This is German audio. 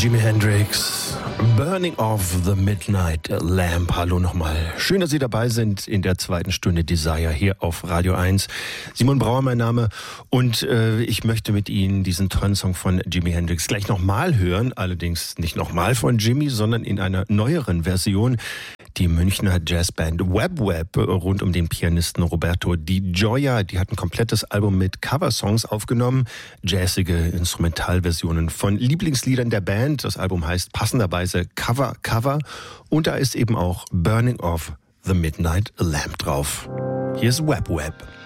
Jimi Hendrix, Burning of the Midnight Lamp. Hallo nochmal. Schön, dass Sie dabei sind in der zweiten Stunde Desire hier auf Radio 1. Simon Brauer mein Name und ich möchte mit Ihnen diesen tollen Song von Jimi Hendrix gleich nochmal hören. Allerdings nicht nochmal von Jimi, sondern in einer neueren Version. Die Münchner Jazzband Web rund um den Pianisten Roberto Di Gioia, die hat ein komplettes Album mit Coversongs aufgenommen, jazzige Instrumentalversionen von Lieblingsliedern der Band. Das Album heißt passenderweise Cover und da ist eben auch Burning of the Midnight Lamp drauf. Hier ist Web.